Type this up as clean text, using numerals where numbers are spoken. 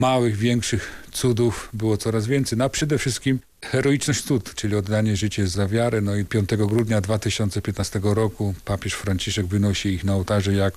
małych, większych cudów było coraz więcej. No a przede wszystkim heroiczność cud, czyli oddanie życia za wiarę. No i 5 grudnia 2015 roku papież Franciszek wynosi ich na ołtarze jak